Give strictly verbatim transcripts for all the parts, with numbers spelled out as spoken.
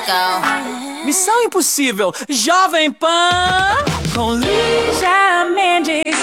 Missão Impossível, Jovem Pan, com Lígia Mendes.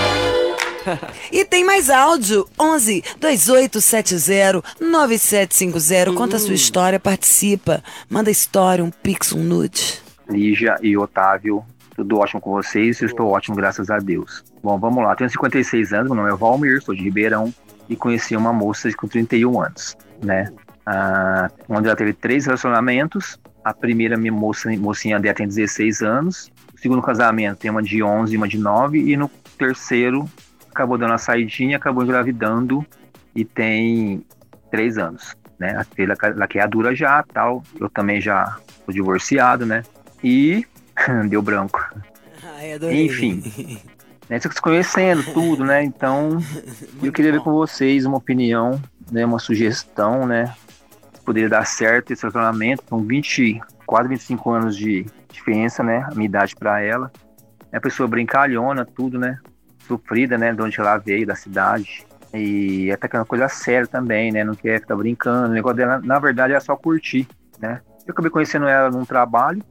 E tem mais áudio, onze, dois oito sete zero, nove sete cinco zero. Conta a sua história, participa. Manda história, um pix, um nude. Lígia e Otávio, tudo ótimo com vocês? Eu estou ótimo, graças a Deus. Bom, vamos lá. Tenho cinquenta e seis anos, meu nome é Valmir, sou de Ribeirão e conheci uma moça com trinta e um anos, né? Ah, onde ela teve três relacionamentos. A primeira, minha moça, mocinha dela tem dezesseis anos. O segundo casamento tem uma de onze e uma de nove. E no terceiro, acabou dando uma saidinha, acabou engravidando e tem três anos, né? A filha, ela que é adulta já, tal. Eu também já sou divorciado, né? E deu branco. Ai, adorei. Enfim, né? Você se conhecendo tudo, né? Então, eu queria ver com vocês uma opinião, né? Uma sugestão, né? Poderia dar certo esse relacionamento com vinte, quase vinte e cinco anos de diferença, né? A minha idade para ela. É uma pessoa brincalhona, tudo, né? Sofrida, né? De onde ela veio, da cidade. E até que é uma coisa séria também, né? Não quer ficar brincando. O negócio dela, na verdade, é só curtir, né? Eu acabei conhecendo ela num trabalho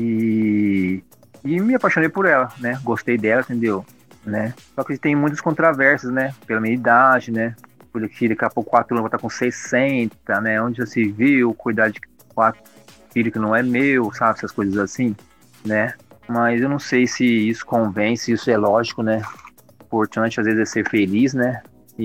e, e me apaixonei por ela, né? Gostei dela, entendeu? Né? Só que tem muitas controvérsias, né? Pela minha idade, né? Porque daqui a pouco quatro anos eu vou estar com sessenta, né? Onde já se viu, cuidar de quatro filhos que não é meu, sabe? Essas coisas assim, né? Mas eu não sei se isso convence, se isso é lógico, né? Importante às vezes é ser feliz, né?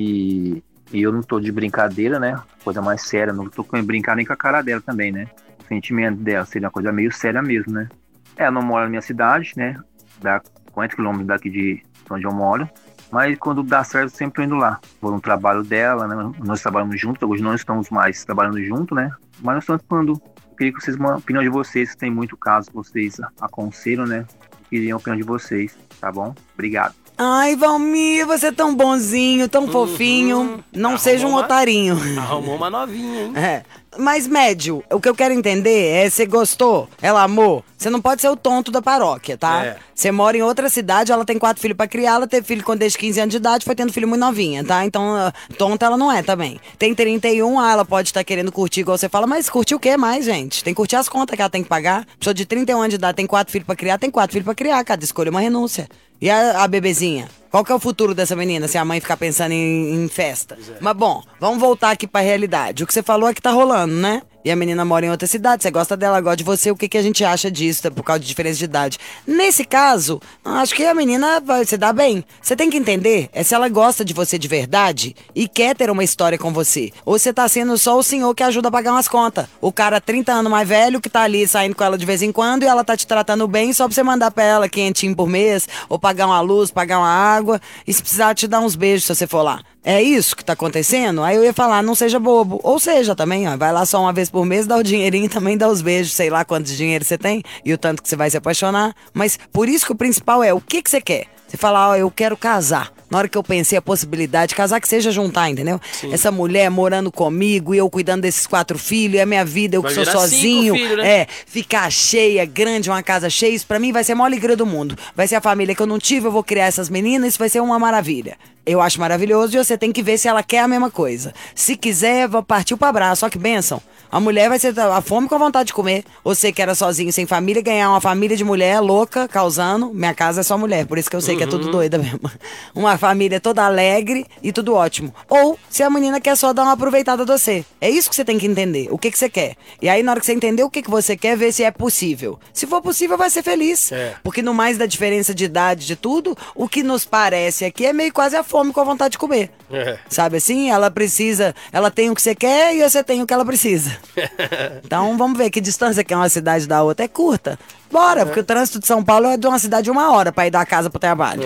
E, e eu não tô de brincadeira, né? Coisa mais séria, não tô brincando nem com a cara dela também, né? O sentimento dela seria uma coisa meio séria mesmo, né? Ela não mora na minha cidade, né? Dá quarenta quilômetros daqui de onde eu moro. Mas quando dá certo, eu sempre tô indo lá. Vou no trabalho dela, né? Nós trabalhamos juntos, hoje não estamos mais trabalhando juntos, né? Mas nós estamos falando. Eu queria que vocês, uma opinião de vocês, se tem muito caso que vocês aconselham, né? Eu queria a opinião de vocês, tá bom? Obrigado. Ai, Valmir, você é tão bonzinho, tão uhum. fofinho. Não Arrumou seja um uma... otarinho. Arrumou uma novinha, hein? É. Mas, médio, o que eu quero entender é, você gostou, ela amou, você não pode ser o tonto da paróquia, tá? É. Você mora em outra cidade, ela tem quatro filhos pra criar, ela teve filho com desde quinze anos de idade, foi tendo filho muito novinha, tá? Então, uh, tonta ela não é também. Tem trinta e um, ah, ela pode estar querendo curtir igual você fala, mas curtir o quê mais, gente? Tem que curtir as contas que ela tem que pagar. Pessoa de trinta e um anos de idade tem quatro filhos pra criar, tem quatro filhos pra criar, cada escolha é uma renúncia. E a, a bebezinha? Qual que é o futuro dessa menina se a mãe ficar pensando em, em festa? É. Mas bom, vamos voltar aqui pra realidade. O que você falou é que tá rolando, né? E a menina mora em outra cidade, você gosta dela, gosta de você, o que, que a gente acha disso, por causa de diferença de idade? Nesse caso, acho que a menina vai se dar bem. Você tem que entender é se ela gosta de você de verdade e quer ter uma história com você. Ou você tá sendo só o senhor que ajuda a pagar umas contas. O cara trinta anos mais velho que tá ali saindo com ela de vez em quando e ela tá te tratando bem só pra você mandar pra ela quentinho por mês, ou pagar uma luz, pagar uma água, e se precisar te dar uns beijos se você for lá. É isso que tá acontecendo? Aí eu ia falar, não seja bobo. Ou seja, também, ó, vai lá só uma vez por mês, dá o dinheirinho, também dá os beijos, sei lá quanto dinheiro você tem e o tanto que você vai se apaixonar. Mas por isso que o principal é, o que que você quer? Você fala, ó, eu quero casar. Na hora que eu pensei a possibilidade de casar, que seja juntar, entendeu? Sim. Essa mulher morando comigo e eu cuidando desses quatro filhos, e a minha vida, eu que sou sozinho. Filhos, né? É, ficar cheia, grande, uma casa cheia, isso pra mim vai ser a maior alegria do mundo. Vai ser a família que eu não tive, eu vou criar essas meninas, isso vai ser uma maravilha. Eu acho maravilhoso e você tem que ver se ela quer a mesma coisa. Se quiser, partiu pro abraço, só que bênção. A mulher vai ser a fome com a vontade de comer. Você que era sozinho, sem família, ganhar uma família de mulher louca, causando. Minha casa é só mulher, por isso que eu sei uhum. que é tudo doida mesmo. Uma família toda alegre e tudo ótimo. Ou se a menina quer só dar uma aproveitada de você. É isso que você tem que entender. O que que você quer. E aí, na hora que você entender o que que você quer, ver se é possível. Se for possível, vai ser feliz. É. Porque no mais da diferença de idade de tudo, o que nos parece aqui é meio quase a fome com a vontade de comer. É. Sabe assim? Ela precisa, ela tem o que você quer e você tem o que ela precisa. Então vamos ver que distância que é uma cidade da outra. É curta. Bora, é. Porque o trânsito de São Paulo é de uma cidade de uma hora pra ir da casa pro trabalho.